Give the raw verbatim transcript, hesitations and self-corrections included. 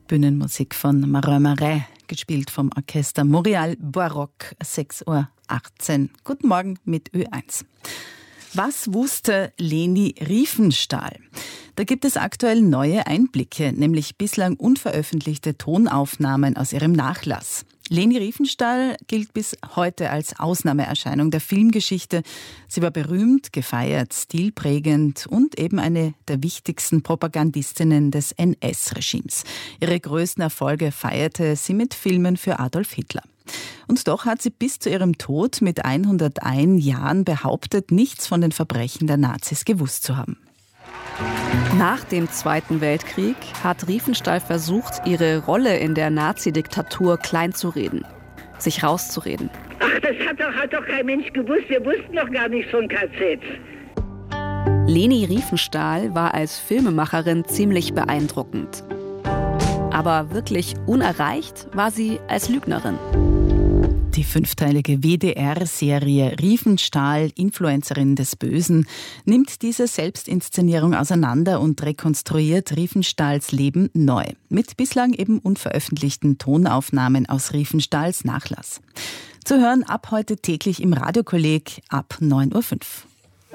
Bühnenmusik von Marin Marais, gespielt vom Orchester Montreal Baroque, sechs Uhr achtzehn. Guten Morgen mit Ö eins. Was wusste Leni Riefenstahl? Da gibt es aktuell neue Einblicke, nämlich bislang unveröffentlichte Tonaufnahmen aus ihrem Nachlass. Leni Riefenstahl gilt bis heute als Ausnahmeerscheinung der Filmgeschichte. Sie war berühmt, gefeiert, stilprägend und eben eine der wichtigsten Propagandistinnen des N S-Regimes. Ihre größten Erfolge feierte sie mit Filmen für Adolf Hitler. Und doch hat sie bis zu ihrem Tod mit hunderteins Jahren behauptet, nichts von den Verbrechen der Nazis gewusst zu haben. Nach dem Zweiten Weltkrieg hat Riefenstahl versucht, ihre Rolle in der Nazi-Diktatur kleinzureden, sich rauszureden. Ach, das hat doch, hat doch kein Mensch gewusst. Wir wussten doch gar nichts von K Zs. Leni Riefenstahl war als Filmemacherin ziemlich beeindruckend. Aber wirklich unerreicht war sie als Lügnerin. Die fünfteilige W D R-Serie Riefenstahl, Influencerin des Bösen, nimmt diese Selbstinszenierung auseinander und rekonstruiert Riefenstahls Leben neu. Mit bislang eben unveröffentlichten Tonaufnahmen aus Riefenstahls Nachlass. Zu hören ab heute täglich im Radiokolleg ab neun Uhr fünf.